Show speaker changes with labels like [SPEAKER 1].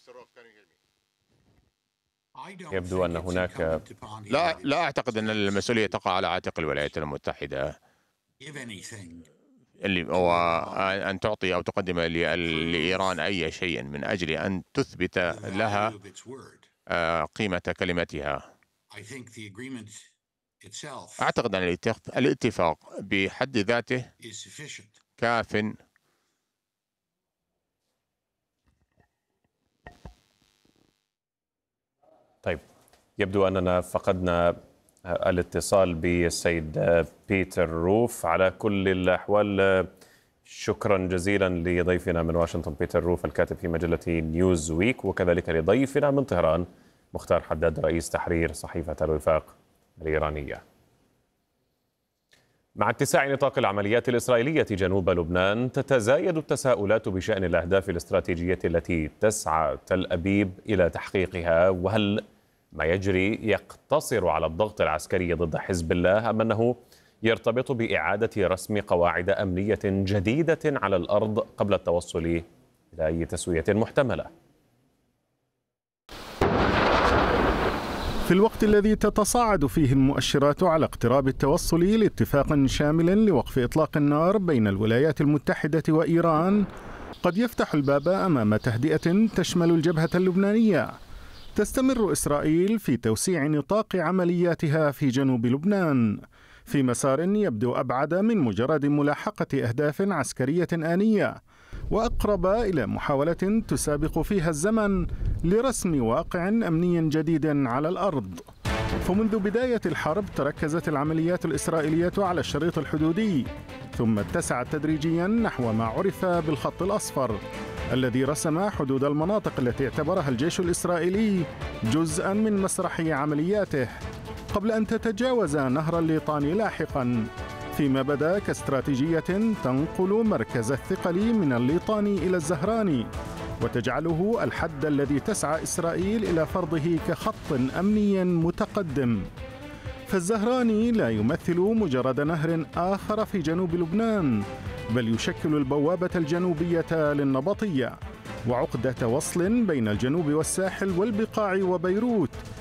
[SPEAKER 1] يبدو أن هناك
[SPEAKER 2] لا أعتقد أن المسؤولية تقع على عاتق الولايات المتحدة، اللي هو أن تعطي أو تقدم لإيران أي شيء من أجل أن تثبت لها قيمة كلمتها. أعتقد أن الاتفاق بحد ذاته كاف.
[SPEAKER 1] طيب، يبدو أننا فقدنا الاتصال بالسيد بيتر روف. على كل الأحوال شكرا جزيلا لضيفنا من واشنطن بيتر روف الكاتب في مجلة نيوز ويك، وكذلك لضيفنا من طهران مختار حداد رئيس تحرير صحيفة الوفاق الإيرانية. مع اتساع نطاق العمليات الإسرائيلية جنوب لبنان، تتزايد التساؤلات بشأن الأهداف الاستراتيجية التي تسعى تل أبيب إلى تحقيقها، وهل ما يجري يقتصر على الضغط العسكري ضد حزب الله أم أنه يرتبط بإعادة رسم قواعد أمنية جديدة على الأرض قبل التوصل إلى أي تسوية محتملة.
[SPEAKER 3] في الوقت الذي تتصاعد فيه المؤشرات على اقتراب التوصل لاتفاق شامل لوقف إطلاق النار بين الولايات المتحدة وإيران، قد يفتح الباب أمام تهدئة تشمل الجبهة اللبنانية. تستمر إسرائيل في توسيع نطاق عملياتها في جنوب لبنان في مسار يبدو أبعد من مجرد ملاحقة أهداف عسكرية آنية، وأقرب إلى محاولة تسابق فيها الزمن لرسم واقع أمني جديد على الأرض. فمنذ بداية الحرب تركزت العمليات الإسرائيلية على الشريط الحدودي، ثم اتسعت تدريجيا نحو ما عرف بالخط الأصفر الذي رسم حدود المناطق التي اعتبرها الجيش الإسرائيلي جزءا من مسرح عملياته، قبل أن تتجاوز نهر الليطاني لاحقا، فيما بدا كاستراتيجية تنقل مركز الثقل من الليطاني إلى الزهراني وتجعله الحد الذي تسعى إسرائيل إلى فرضه كخط أمني متقدم. فالزهراني لا يمثل مجرد نهر آخر في جنوب لبنان، بل يشكل البوابة الجنوبية للنبطية وعقدة وصل بين الجنوب والساحل والبقاع وبيروت،